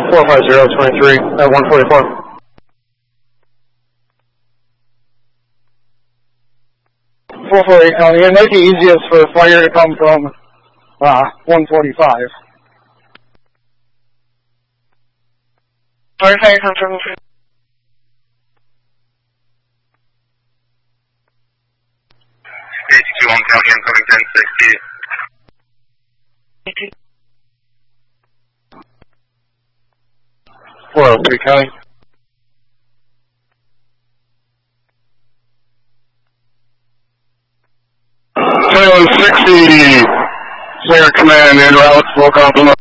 45023 at 144. 448 County. It might be easiest for fire to come from 145. Fire comes from 821 County, incoming 1060. 403 County. Taylor 60, Singer Command, en route, full complement.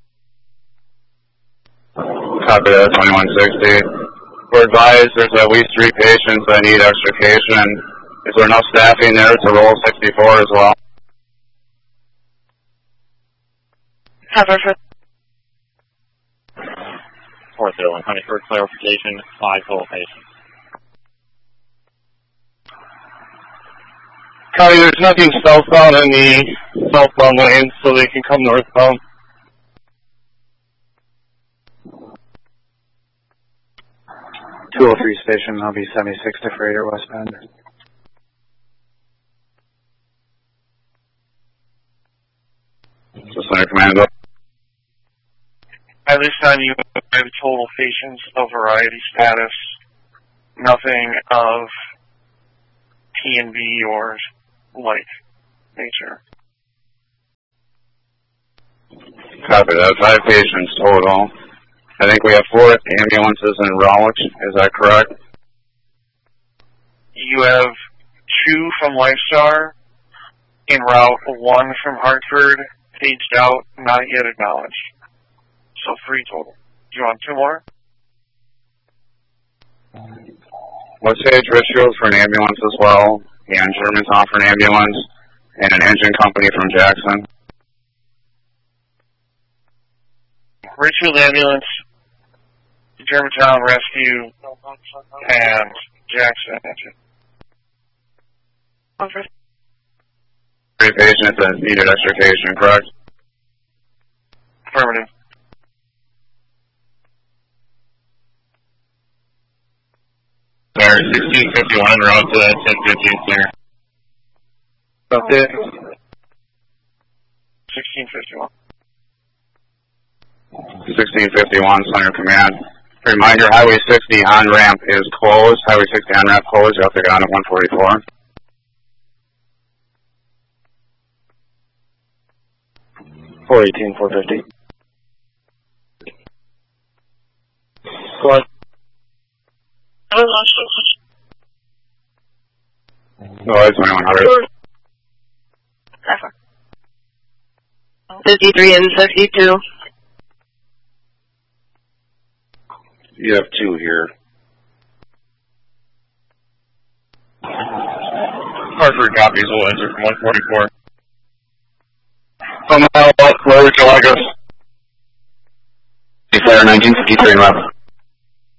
Copy that, 2160. We're advised there's at least 3 patients that need extrication. Is there enough staffing there to roll 64 as well? cover for 401 County for clarification, 5 total patients. County, there's nothing southbound in the southbound lane, so they can come northbound. .203 station, I'll be 76 to Freighter westbound. So Center Command up. At this time, you have total patients of variety status, nothing of T&B or like nature. Copy that, 5 patients total. I think we have 4 ambulances en route, is that correct? You have 2 from Lifestar, en route, 1 from Hartford, paged out, not yet acknowledged. So 3 total. Do you want 2 more? Let's say Richfield for an ambulance as well, and Germantown for an ambulance, and an engine company from Jackson. Richfield Ambulance, Germantown Rescue, and Jackson Engine. 3 patients that needed extrication, correct? Affirmative. Sorry, 1651 en route to 1015 clear. That's it. 1651. 1651, Center Command. Reminder, Highway 60 on-ramp is closed. Highway 60 on-ramp closed. You have to get on at 144. .418, 450. Go on. No, it's 2100. 53 and 52. You have 2 here. Hartford copies, will answer from 144. From where would you like us? Fire 1953 en route.